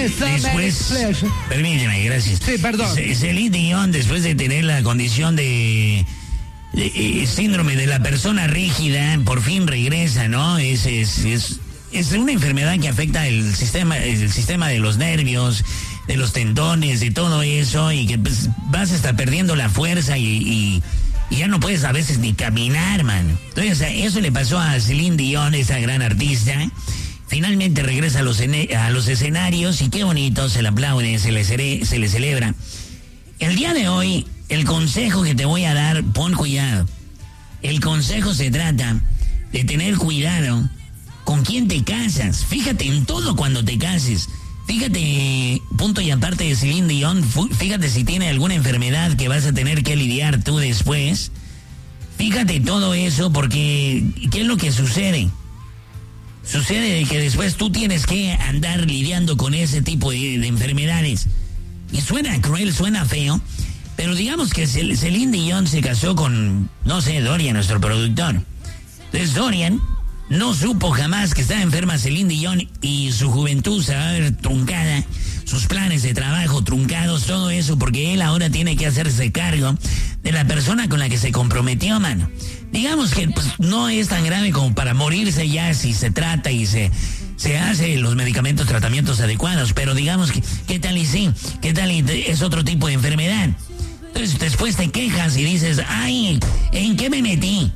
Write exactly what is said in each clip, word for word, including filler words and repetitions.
después, permíteme, gracias. Sí, perdón. C- Celine Dion, después de tener la condición de, de, de síndrome de la persona rígida, por fin regresa, ¿no? Es, es, es, es una enfermedad que afecta el sistema, el sistema de los nervios, de los tendones, de todo eso, y que pues, vas a estar perdiendo la fuerza y, y, y ya no puedes a veces ni caminar, mano. Entonces, eso le pasó a Celine Dion, esa gran artista. Finalmente regresa a los, a los escenarios y qué bonito, se le aplaude, se le, cere, se le celebra. El día de hoy, el consejo que te voy a dar, pon cuidado. El consejo se trata de tener cuidado con quién te casas. Fíjate en todo cuando te cases. Fíjate, punto y aparte de Celine Dion, fíjate si tiene alguna enfermedad que vas a tener que lidiar tú después. Fíjate todo eso porque, ¿qué es lo que sucede? Sucede de que después tú tienes que andar lidiando con ese tipo de, de enfermedades. Y suena cruel, suena feo, pero digamos que Celine Dion se casó con, no sé, Dorian, nuestro productor. Entonces Dorian no supo jamás que estaba enferma Celine Dion y su juventud se va a ver truncada, sus planes de trabajo truncados, todo eso, porque él ahora tiene que hacerse cargo de la persona con la que se comprometió, mano. Digamos que pues, no es tan grave como para morirse ya si se trata y se, se hace los medicamentos, tratamientos adecuados, pero digamos que, ¿qué tal y sí? ¿Qué tal y es otro tipo de enfermedad? Entonces después te quejas y dices, ay, ¿en qué me metí?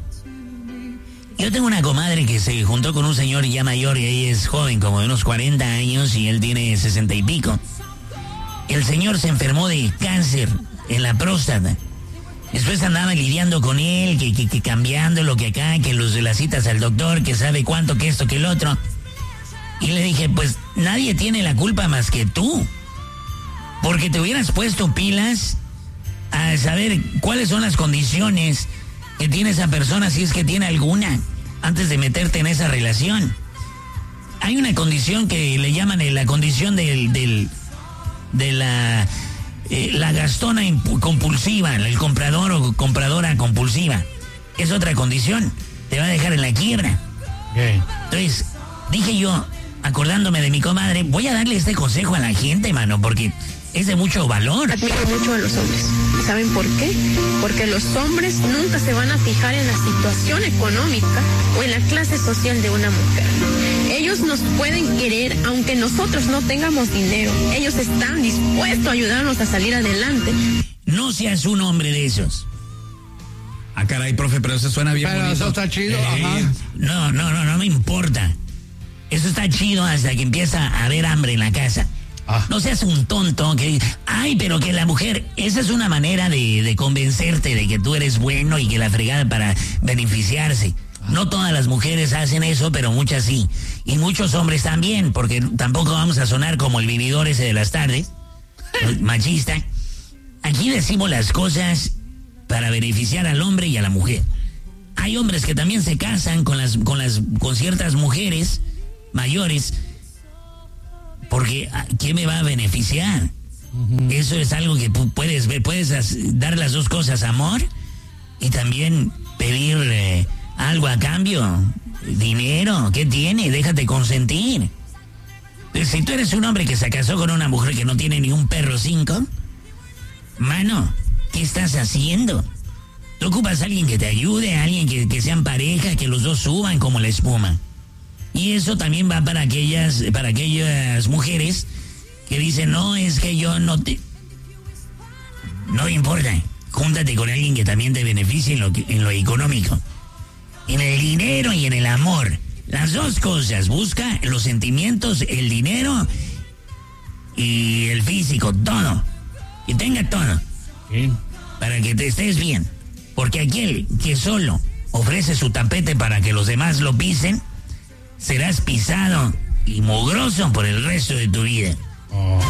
Yo tengo una comadre que se juntó con un señor ya mayor y ella es joven, como de unos cuarenta años y él tiene sesenta y pico. El señor se enfermó de cáncer en la próstata. Después andaba lidiando con él, que, que, que cambiando lo que acá, que los de las citas al doctor, que sabe cuánto, que esto, que el otro. Y le dije, pues nadie tiene la culpa más que tú. Porque te hubieras puesto pilas a saber cuáles son las condiciones que tiene esa persona, si es que tiene alguna, antes de meterte en esa relación. Hay una condición que le llaman la condición del, del de la eh, la gastona compulsiva, el comprador o compradora compulsiva. Es otra condición, te va a dejar en la quiebra. Okay. Entonces, dije yo, acordándome de mi comadre, voy a darle este consejo a la gente, mano, porque es de mucho valor. Admiro mucho a los hombres. ¿Saben por qué? Porque los hombres nunca se van a fijar en la situación económica o en la clase social de una mujer. Ellos nos pueden querer aunque nosotros no tengamos dinero. Ellos están dispuestos a ayudarnos a salir adelante. No seas un hombre de esos. Ah, caray, profe, pero eso suena bien pero bonito. Eso está chido, eh, ajá. No, no, no, no me importa. Eso está chido hasta que empieza a haber hambre en la casa. Ah. No seas un tonto que dice, ay, pero que la mujer, esa es una manera de, de convencerte de que tú eres bueno y que la fregada para beneficiarse. Ah. No todas las mujeres hacen eso, pero muchas sí. Y muchos hombres también, porque tampoco vamos a sonar como el vividor ese de las tardes, machista. Aquí decimos las cosas para beneficiar al hombre y a la mujer. Hay hombres que también se casan con las, con las, con ciertas mujeres mayores. Porque, ¿qué me va a beneficiar? Uh-huh. Eso es algo que puedes ver, puedes dar las dos cosas, amor y también pedir eh, algo a cambio, dinero, ¿qué tiene? Déjate consentir. Pues, si tú eres un hombre que se casó con una mujer que no tiene ni un perro cinco, mano, ¿qué estás haciendo? Tú ocupas a alguien que te ayude, a alguien que, que sean pareja, que los dos suban como la espuma. Y eso también va para aquellas, para aquellas mujeres que dicen, no, es que yo no te... No importa, júntate con alguien que también te beneficie en lo, en lo económico. En el dinero y en el amor. Las dos cosas, busca los sentimientos, el dinero y el físico, todo. Que tenga todo. Sí. Para que te estés bien. Porque aquel que solo ofrece su tapete para que los demás lo pisen, serás pisado y mugroso por el resto de tu vida. Oh.